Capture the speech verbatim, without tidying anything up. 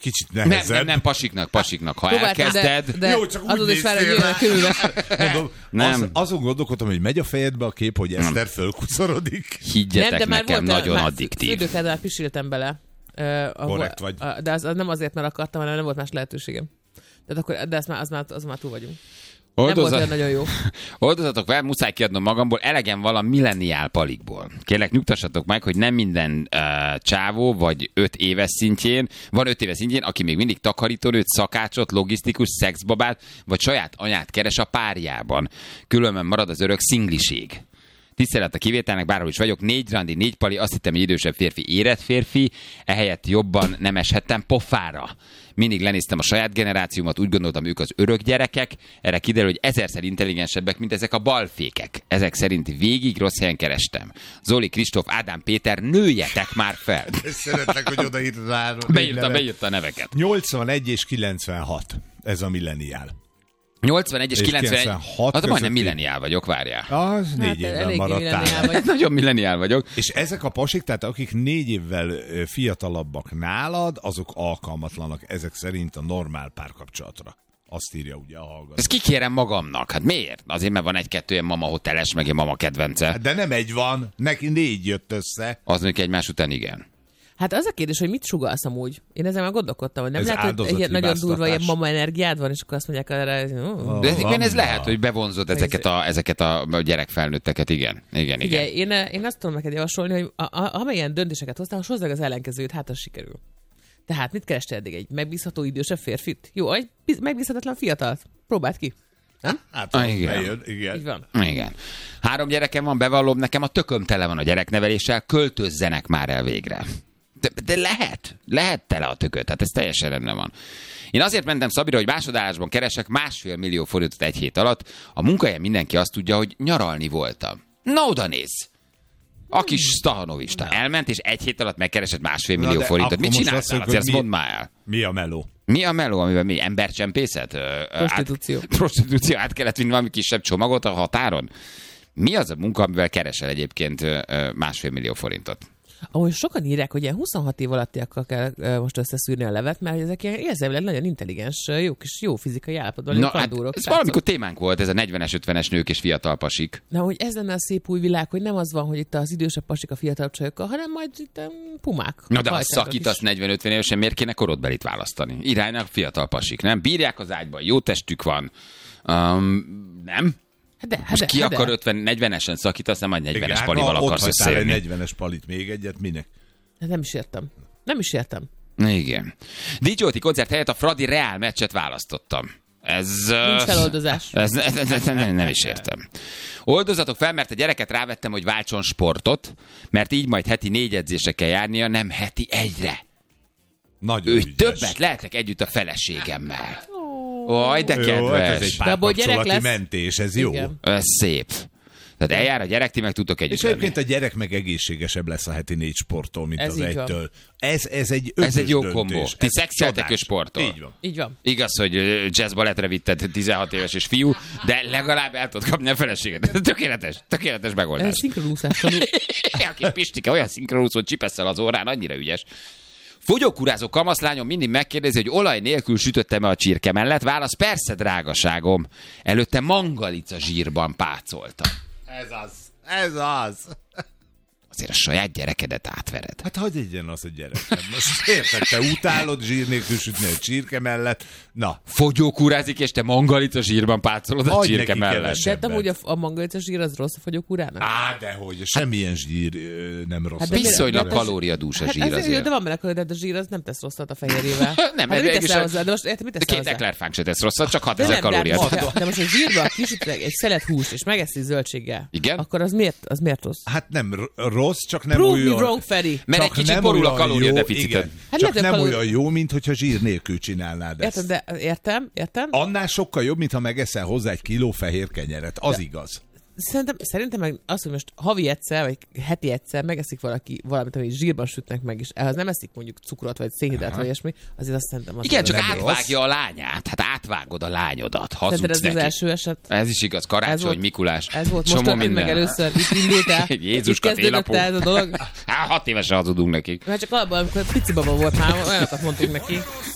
kicsit nehezebb. Nem, nem, nem, pasiknak, pasiknak. Ha Próbáltam, elkezded... De, de Jó, csak úgy azon is vár, hogy néztél jön rá. körülbelül. Mondom, Nem. Az, azon gondolkodtam, hogy megy a fejedbe a kép, hogy Eszter fölkuszorodik. Higgyetek Nem, de már nekem, volt, nagyon már addiktív. Fürdőkádban pisiltem bele. Uh, Korrekt vagy. Uh, de az, az nem azért, mert akartam, hanem nem volt más lehetőségem. Tehát akkor, de az már, az már, az már túl vagyunk. Nem volt olyan nagyon jó. Oldozatok fel, muszáj kiadnom magamból, elegem van a milleniál palikból. Kérlek, nyugtassatok meg, hogy nem minden uh, csávó, vagy öt éves szintjén, van öt éves szintjén, aki még mindig takarítónőt, szakácsot, logisztikus, szexbabát, vagy saját anyát keres a párjában. Különben marad az örök szingliség. Tisztelet a kivételnek, bárhol is vagyok, négy randi, négy pali, azt hittem, hogy idősebb férfi, érett férfi, ehelyett jobban nem eshettem pofára. Mindig lenéztem a saját generációmat, úgy gondoltam, ők az örök gyerekek, erre kiderül, hogy ezerszer intelligensebbek, mint ezek a balfékek. Ezek szerint végig rossz helyen kerestem. Zoli, Kristóf, Ádám, Péter, nőjetek már fel! Szeretlek, hogy odaírtad rá. Beírta, beírta a neveket. nyolcvanegy és kilencvenhat. Ez a milleniál. nyolcvanegy és És kilencvenegy. kilencvenhat Az majdnem közötti. milleniál vagyok, várjál. Az négy Hát, évvel eléggé maradtál. milleniál vagy. Nagyon milleniál vagyok. És ezek a pasik, tehát akik négy évvel ö, fiatalabbak nálad, azok alkalmatlanak ezek szerint a normál párkapcsolatra. Azt írja ugye a hallgató. Ezt kikérem magamnak. Hát miért? Azért, mert van egy-kettő ilyen mama hoteles, meg ilyen mama kedvence. De nem egy van, neki négy jött össze. Az mondjuk egymás után igen. Hát az a kérdés, hogy mit sugalsz amúgy? Én ezzel már gondolkodtam, hogy nem Ez lehet, hogy áldozati ilyen nagyon durva ilyen hibáztatás. mama energiád van, és akkor azt mondják erre, oh. De ezekben ez Van. lehet, hogy bevonzod ezeket a, ezeket a gyerekfelnőtteket, igen. Igen, igen. Figyelj, én, én azt tudom neked javasolni, hogy a, a, amilyen döntéseket hoztál, most hozd meg az ellenkezőt, hát az sikerül. Tehát mit kerestél eddig? Egy megbízható idősebb férfit? Jó, egy biz- megbízhatatlan fiatalt. Próbáld ki. Nem? Hát Ah, az igen. bejön, igen. Így van. Igen. Három gyerekem van, bevallom, nekem a tököm tele van a gyerekneveléssel, költözzenek már el végre. De, de lehet, lehet tele a tököt, tehát ez teljesen rendben van. Én azért mentem Szabira, hogy másodállásban keresek másfél millió forintot egy hét alatt. A munkahelyen mindenki azt tudja, hogy nyaralni voltam. Na oda nézz! A kis Stahanovista elment, és egy hét alatt megkeresett másfél millió de forintot. akkor Mit most csináltál? azt mondjuk, Azért ezt hogy mondd mi- már el. Mi a meló? Mi a meló, amiben mi? Embercsempészet? Ö, ö, Prostitúció. Át, prostitúció, át kellett vinni valami kisebb csomagot a határon? Mi az a munka, amivel keresel egyébként ö, ö, másfél millió forintot? Ahogy sokan írják, hogy ilyen huszonhat év alattiakkal kell uh, most összeszűrni a levet, mert ezek ilyen érzelmileg nagyon intelligens, jó kis, jó fizikai állapotban. Na, Na, hát hát, ez valamikor témánk volt, ez a negyvenes, ötvenes nők és fiatal pasik. Na, hogy ez lenne a szép új világ, hogy nem az van, hogy itt az idősebb pasik a fiatalabb csajokkal, hanem majd itt um, pumák. Na de ha Bajtárok szakítasz is. negyven-ötven évesen, miért kéne korodbelit választani? Iránynak fiatal pasik, nem? Bírják az ágyban, jó testük van. Um, nem? Hát de, hát Most de, ki hát akar de. ötven, negyvenesen szakítasz, nem majd negyvenes Igen, palival hát, ott akarsz hagytál egy összejönni. negyvenes palit, még egyet, minek? Hát nem is értem. Nem is értem. Igen. dé jé koncert helyett a Fradi Reál meccset választottam. Ez... Nincs feloldozás. Ez, ez, ez, ez nem, nem is értem. Oldozatok fel, mert a gyereket rávettem, hogy váltson sportot, mert így majd heti négy edzésre kell járnia, nem heti egyre. Nagyon Ő ügyes. többet lehetek együtt a feleségemmel. Oj, de Jó, hát ez kedves. egy De abból gyerek párkapcsolati lesz. mentés, ez jó. Igen. Ez szép. Tehát eljár a gyerek, ti meg tudtok együtt És lenni. egyébként a gyerek meg egészségesebb lesz a heti négy sporttól, mint Ez az így van. egytől. Ez, ez egy Ez ötös egy jó döntés. kombó. Ti Ez szexeltek csodás. és sportol. Így van. Így van. Igaz, hogy jazz balettre vitted tizenhat éves és fiú, de legalább el tudod kapni a feleséget. Ez tökéletes, tökéletes Ez megoldás. szinkronúszás tanul. A kis Pistike olyan szinkronúsz, hogy csipesszel az órán, annyira ügyes. Fogyókúrázó kamaszlányom mindig megkérdezi, hogy olaj nélkül sütöttem-e a csirke mellett. Válasz, persze, drágaságom. Előtte mangalica zsírban pácoltam. Ez az. Ez az. Azért a saját gyerekedet átvered. Hát hagyj egyen az a gyerek. Hát most érted, te utálod zsír nélkül sütni a csirke mellett. Na, Fogyókúrázik, és te mangalica zsírban pácolod a Hagyj csirke neki mellett. keveset. De amúgy a, a mangalica zsír az rossz a fogyókúrának? á, dehogy, semmilyen zsír ö, nem rossz. Hát de Viszonylag mire- kalóriadús a Hát zsír ezért, azért. de van benne kalória, de a zsír az nem tesz rosszat a fehérjével. Nem, hát ez mit végülis teszel a- hozzá? De most érted, mit De teszel két hozzá? eklerfánk se tesz rosszat, csak De hatezer nem, de kalóriát. most, ha- de most, hogy zsírba kisütnek egy szelet húst, és megeszi zöldséggel, Igen? akkor az miért, az miért rossz? Hát nem r- rossz, csak nem Prove olyan... me wrong, Feri. Mert egy csak kicsit nem borul a olyan kalóriadeficited. jó, igen. Hát Csak lehet, nem kalóri- olyan jó, mint hogyha zsír nélkül csinálnád ezt. Érted, de értem, értem. Annál sokkal jobb, mint ha megeszel hozzá egy kiló fehér kenyeret. Az igaz. Szerintem, szerintem meg az, hogy most havi egyszer, vagy heti egyszer megeszik valaki valamit, amit zsírban sütnek meg, és ehhez nem eszik mondjuk cukrot, vagy szénhidrát, vagy ilyesmi, azért azt szerintem az Igen, csak nem átvágja a lányát. Hát átvágod a lányodat. Hazudsz Szerinted ez az neki. első eset? Ez is igaz. Ez Karácsony, volt- Mikulás. Ez volt Csomó most történt meg minden. először, itt indultál. Jézuska, itt kezdődött télapó. el ez a dolog. Hát hat évesen hazudunk nekik. Mert csak alapban, amikor pici baba volt már, olyanokat mondtunk neki.